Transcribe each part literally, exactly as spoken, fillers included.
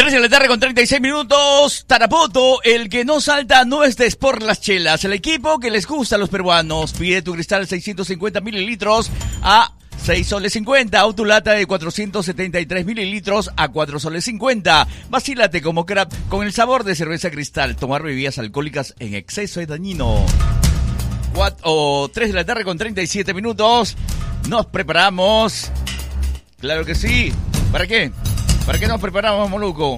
tres de la tarde con treinta y seis minutos. Tarapoto, el que no salta no es de Sport Las Chelas. El equipo que les gusta a los peruanos. Pide tu cristal seiscientos cincuenta mililitros a seis soles cincuenta. O tu lata de cuatrocientos setenta y tres mililitros a cuatro soles cincuenta. Vacílate como crap con el sabor de cerveza Cristal. Tomar bebidas alcohólicas en exceso es dañino. cuatro o tres de la tarde con treinta y siete minutos. Nos preparamos. Claro que sí. ¿Para qué? ¿Para qué nos preparamos, Moluco?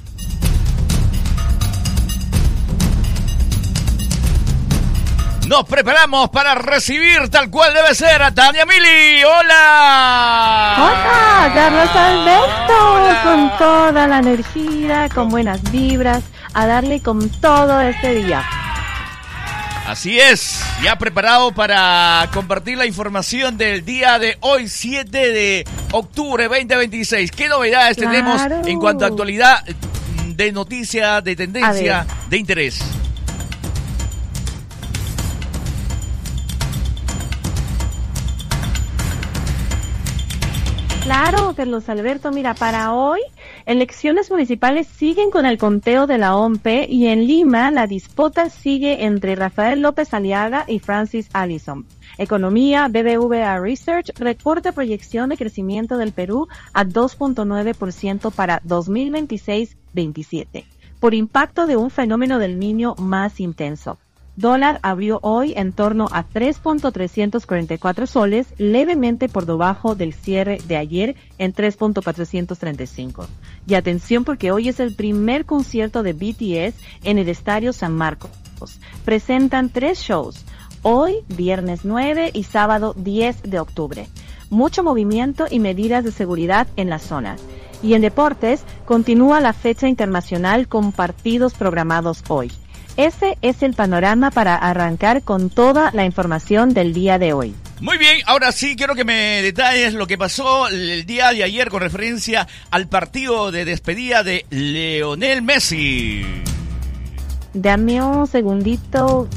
Nos preparamos para recibir tal cual debe ser a Tania Mili. ¡Hola! ¡Hola, Carlos Alberto! Hola. Con toda la energía, con buenas vibras, a darle con todo este día. Así es, ya preparado para compartir la información del día de hoy, siete de octubre veinte veintiséis. ¿Qué novedades Claro. tenemos en cuanto a actualidad de noticia, de tendencia, de interés? Claro, Carlos Alberto, mira, para hoy, elecciones municipales siguen con el conteo de la O M P y en Lima la disputa sigue entre Rafael López Aliaga y Francis Allison. Economía, B B V A Research reporta proyección de crecimiento del Perú a dos punto nueve por ciento para dos mil veintiséis veintisiete, por impacto de un fenómeno del Niño más intenso. Dólar abrió hoy en torno a tres punto trescientos cuarenta y cuatro soles, levemente por debajo del cierre de ayer en tres punto cuatrocientos treinta y cinco. Y atención porque hoy es el primer concierto de B T S en el Estadio San Marcos. Presentan tres shows, hoy, viernes nueve y sábado diez de octubre. Mucho movimiento y medidas de seguridad en la zona. Y en deportes, continúa la fecha internacional con partidos programados hoy. Ese es el panorama para arrancar con toda la información del día de hoy. Muy bien, ahora sí quiero que me detalles lo que pasó el día de ayer con referencia al partido de despedida de Lionel Messi. Dame un segundito.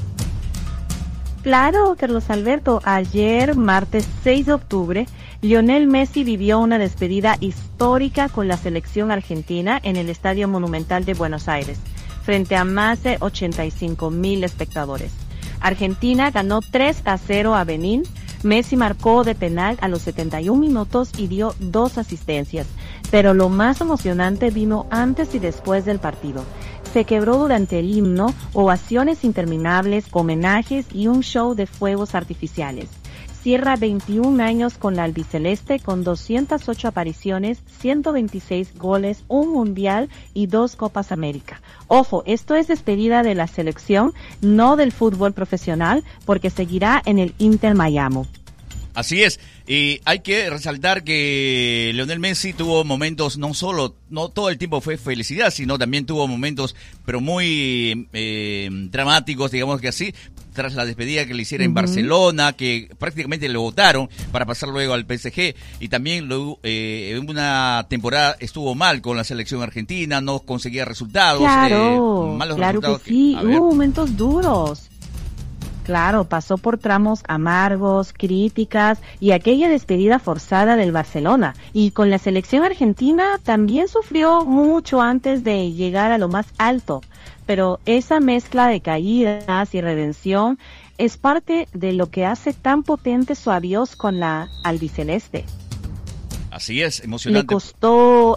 Claro, Carlos Alberto, ayer, martes seis de octubre, Lionel Messi vivió una despedida histórica con la selección argentina en el Estadio Monumental de Buenos Aires, frente a más de ochenta y cinco mil espectadores. Argentina ganó tres a cero a Benín. Messi marcó de penal a los setenta y un minutos y dio dos asistencias. Pero lo más emocionante vino antes y después del partido. Se quebró durante el himno, ovaciones interminables, homenajes y un show de fuegos artificiales. Cierra veintiún años con la albiceleste con doscientas ocho apariciones, ciento veintiséis goles, un mundial y dos Copas América. Ojo, esto es despedida de la selección, no del fútbol profesional, porque seguirá en el Inter Miami. Así es, y hay que resaltar que Lionel Messi tuvo momentos, no solo, no todo el tiempo fue felicidad, sino también tuvo momentos, pero muy eh, dramáticos, digamos que así, tras la despedida que le hiciera uh-huh. en Barcelona, que prácticamente lo votaron para pasar luego al P S G, y también lo, eh, en una temporada estuvo mal con la selección argentina, no conseguía resultados, claro, eh, malos claro resultados. que sí, que, hubo momentos duros. Claro, pasó por tramos amargos, críticas y aquella despedida forzada del Barcelona. Y con la selección argentina también sufrió mucho antes de llegar a lo más alto. Pero esa mezcla de caídas y redención es parte de lo que hace tan potente su adiós con la albiceleste. Así es, emocionante. Le costó,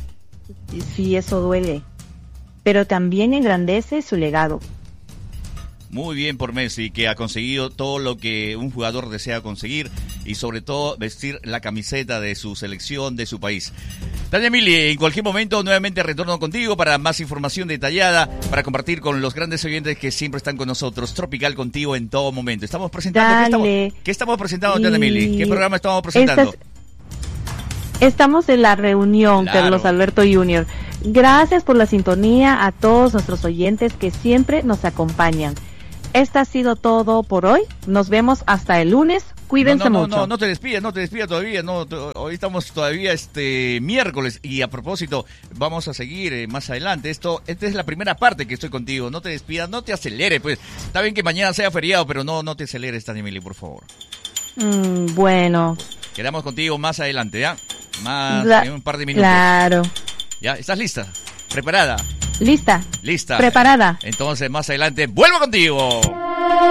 sí, eso duele, pero también engrandece su legado. Muy bien por Messi, que ha conseguido todo lo que un jugador desea conseguir y sobre todo vestir la camiseta de su selección, de su país. Tania Mili, en cualquier momento nuevamente retorno contigo para más información detallada, para compartir con los grandes oyentes que siempre están con nosotros. Tropical contigo en todo momento. Estamos presentando, ¿qué estamos, ¿qué estamos presentando, Tania Mili? ¿Qué programa estamos presentando? Estas, estamos en la reunión, claro. Carlos Alberto Junior Gracias por la sintonía a todos nuestros oyentes que siempre nos acompañan. Esto ha sido todo por hoy. Nos vemos hasta el lunes. Cuídense no, no, mucho. No, no, no te despidas, no te despidas todavía. No, to, hoy estamos todavía este miércoles y a propósito vamos a seguir eh, más adelante. Esto, esta es la primera parte que estoy contigo. No te despidas, no te aceleres, pues. Está bien que mañana sea feriado, pero no, no te aceleres, Tania Mili, por favor. Mm, bueno. Quedamos contigo más adelante, ¿ya? Más La, en un par de minutos. Claro. ¿Ya? ¿Estás lista? ¿Preparada? Lista. Lista. Preparada. Entonces, más adelante, vuelvo contigo.